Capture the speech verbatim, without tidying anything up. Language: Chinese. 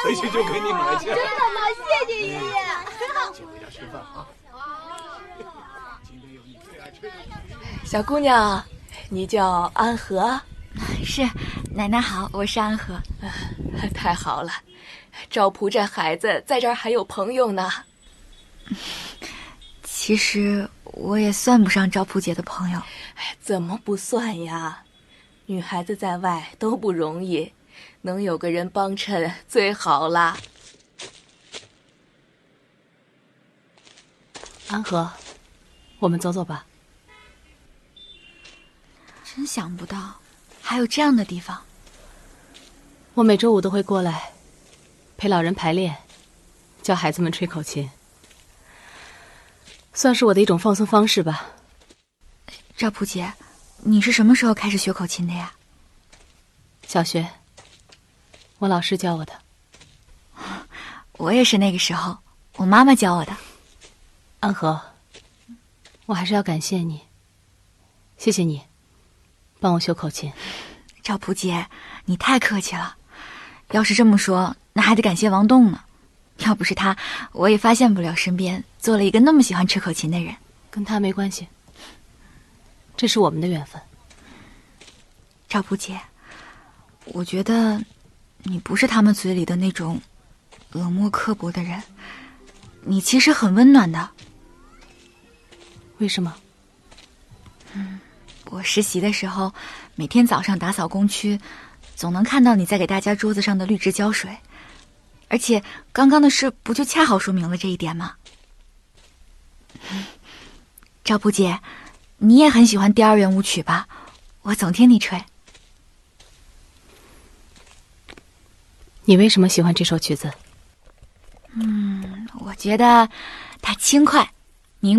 回去就给你买去。 真的吗？谢谢爷爷。 先回家吃饭啊。今天有你最爱吃的。 小姑娘，你叫安和？ 是，奶奶好，我是安和。 太好了，赵普这孩子在这儿还有朋友呢。 其实我也算不上赵普姐的朋友。 怎么不算呀？女孩子在外都不容易，能有个人帮衬最好啦。 安和，我们走走吧。 真想不到还有这样的地方。 我每周五都会过来陪老人排练，教孩子们吹口琴，算是我的一种放松方式吧。 赵普姐，你是什么时候开始学口琴的呀？ 小学，我老师教我的。 我也是那个时候，我妈妈教我的。 安和，我还是要感谢你，谢谢你帮我修口琴。 赵普姐，你太客气了。要是这么说，那还得感谢王栋呢。要不是他，我也发现不了身边做了一个那么喜欢吹口琴的人。 跟他没关系，这是我们的缘分。 赵普姐，我觉得你不是他们嘴里的那种冷漠刻薄的人，你其实很温暖的。 为什么？ 嗯，我实习的时候，每天早上打扫工区，总能看到你在给大家桌子上的绿植浇水，而且刚刚的事不就恰好说明了这一点吗？赵普姐，你也很喜欢第二圆舞曲吧？我总听你吹。 你为什么喜欢这首曲子？ 嗯，我觉得它轻快，